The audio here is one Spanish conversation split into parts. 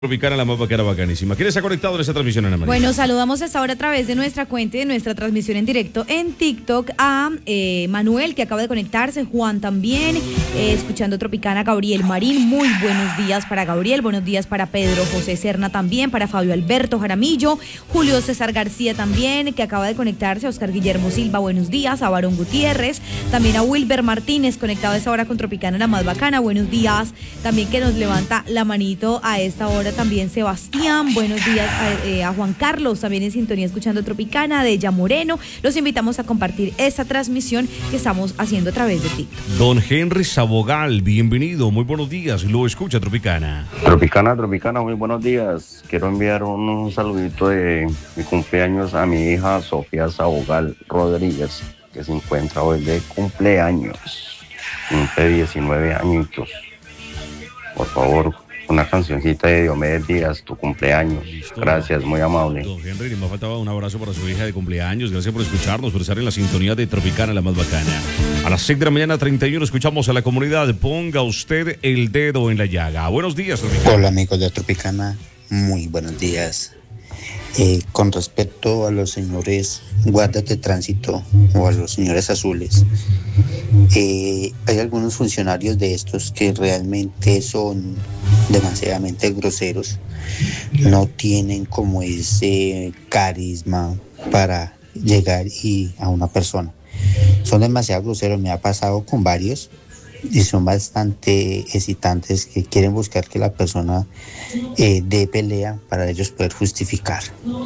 Tropicana, la más bacana, bacanísima. ¿Quién está conectado en esta transmisión, Ana María? Bueno, saludamos hasta ahora a través de nuestra cuenta y de nuestra transmisión en directo en TikTok a Manuel, que acaba de conectarse, Juan también, escuchando Tropicana, Gabriel Marín, muy buenos días para Gabriel, buenos días para Pedro José Serna también, para Fabio Alberto Jaramillo, Julio César García también, que acaba de conectarse, Oscar Guillermo Silva, buenos días, a Barón Gutiérrez, también a Wilber Martínez, conectado a esta hora con Tropicana, la más bacana, buenos días, también que nos levanta la manito a esta hora también Sebastián, buenos días a Juan Carlos, también en sintonía escuchando Tropicana, de Ya Moreno. Los invitamos a compartir esta transmisión que estamos haciendo a través de TikTok. Don Henry Sabogal, bienvenido, muy buenos días, lo escucha Tropicana. Tropicana, muy buenos días. Quiero enviar un saludito de mi cumpleaños a mi hija Sofía Sabogal Rodríguez, que se encuentra hoy de cumpleaños, cumple 19 añitos. Por favor, una cancioncita de Diomedes Díaz, tu cumpleaños. Listo. Gracias, muy amable. Don Henry, me faltaba un abrazo para su hija de cumpleaños. Gracias por escucharnos, por estar en la sintonía de Tropicana, la más bacana. A las 6 de la mañana, 31, escuchamos a la comunidad. Ponga usted el dedo en la llaga. Buenos días, Tropicana. Hola, amigos de Tropicana. Muy buenos días. Con respecto a los señores guardas de tránsito o a los señores azules, hay algunos funcionarios de estos que realmente son demasiadamente groseros, no tienen como ese carisma para llegar a una persona, son demasiado groseros. Me ha pasado con varios y son bastante excitantes, que quieren buscar que la persona dé pelea para ellos poder justificar.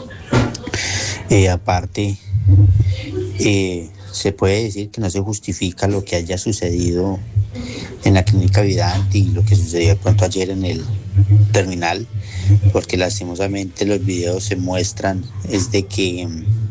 Aparte, se puede decir que no se justifica lo que haya sucedido en la clínica Vidante y lo que sucedió de pronto ayer en el terminal, porque lastimosamente los videos se muestran es de que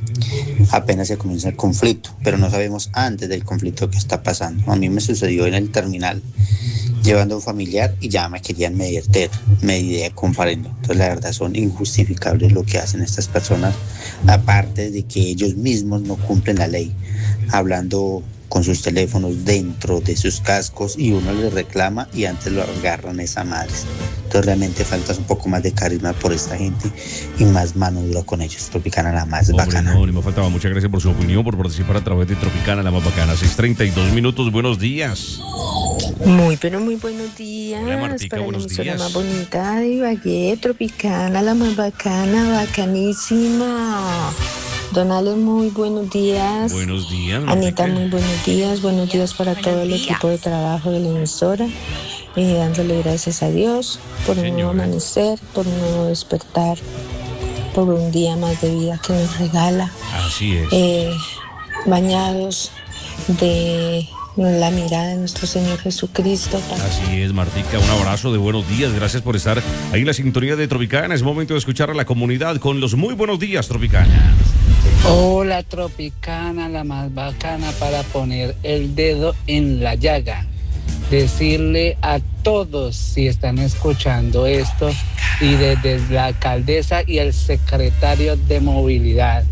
apenas se comienza el conflicto, pero no sabemos antes del conflicto qué está pasando. A mí me sucedió en el terminal llevando a un familiar y ya me querían medida comparendo. Entonces la verdad son injustificables lo que hacen estas personas, aparte de que ellos mismos no cumplen la ley, hablando con sus teléfonos dentro de sus cascos y uno les reclama y antes lo agarran esa madre. Entonces realmente falta un poco más de carisma por esta gente y más mano dura con ellos. Tropicana, la más bacana. No, ni me faltaba. Muchas gracias por su opinión, por participar a través de Tropicana, la más bacana. 6:32 minutos, buenos días. Muy, pero muy buenos días. Hola, Martica, para buenos la emisora días. más bonita de Ibagué, Tropicana, la más bacana, bacanísima. Don Ale, muy buenos días. Buenos días, Anita, Martica. muy buenos días para Buenos todo el días. equipo de trabajo de la emisora. Dándole gracias a Dios por un nuevo Señora. amanecer, por un nuevo despertar, por un día más de vida que nos regala. Así es. Bañados de la mirada de nuestro Señor Jesucristo. Así es, Martica, un abrazo de buenos días, gracias por estar ahí en la sintonía de Tropicana. Es momento de escuchar a la comunidad con los muy buenos días, Tropicana. Hola Tropicana, la más bacana para poner el dedo en la llaga. Decirle a todos si están escuchando esto y desde la alcaldesa y el secretario de movilidad,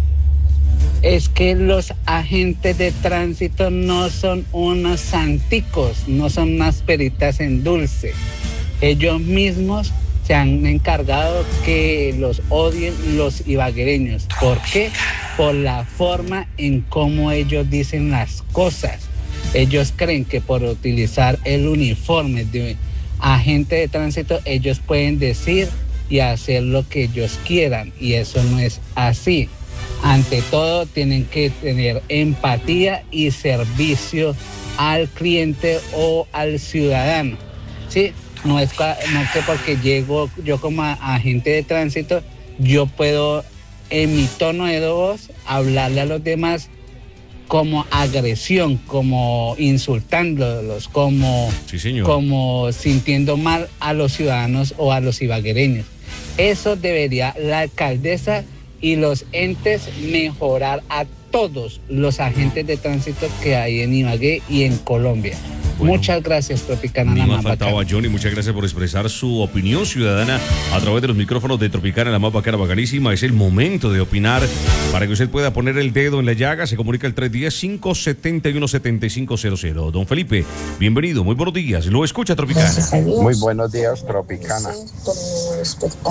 es que los agentes de tránsito no son unos santicos, no son unas peritas en dulce. Ellos mismos se han encargado que los odien los ibaguereños. ¿Por qué? Por la forma en cómo ellos dicen las cosas. Ellos creen que por utilizar el uniforme de agente de tránsito, ellos pueden decir y hacer lo que ellos quieran, y eso no es así. Ante todo, tienen que tener empatía y servicio al cliente o al ciudadano, ¿sí? No es que porque llego yo como agente de tránsito, yo puedo en mi tono de voz hablarle a los demás como agresión, como insultándolos, Sí, señor. como sintiendo mal a los ciudadanos o a los ibaguereños. Eso debería la alcaldesa y los entes mejorar a todos los agentes de tránsito que hay en Ibagué y en Colombia. Bueno, Muchas gracias, Tropicana, ni la más más faltaba, bacana. Johnny. Muchas gracias por expresar su opinión ciudadana a través de los micrófonos de Tropicana, la más bacana, bacanísima. Es el momento de opinar para que usted pueda poner el dedo en la llaga. Se comunica el 310-571-7500. Don Felipe, bienvenido, muy buenos días. Lo escucha Tropicana. Muy buenos días, Tropicana.